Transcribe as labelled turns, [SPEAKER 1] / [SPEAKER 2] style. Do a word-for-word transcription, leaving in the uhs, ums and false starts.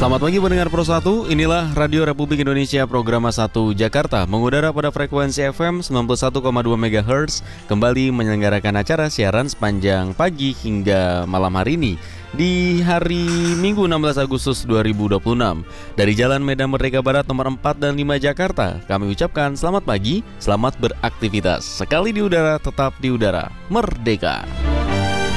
[SPEAKER 1] Selamat pagi pendengar Pro satu, inilah Radio Republik Indonesia Program satu Jakarta, mengudara pada frekuensi F M sembilan puluh satu koma dua megahertz, kembali menyelenggarakan acara siaran sepanjang pagi hingga malam hari ini di hari Minggu enam belas Agustus dua ribu dua puluh enam. Dari Jalan Medan Merdeka Barat nomor empat dan lima Jakarta, kami ucapkan selamat pagi, selamat beraktivitas. Sekali di udara, tetap di udara, merdeka.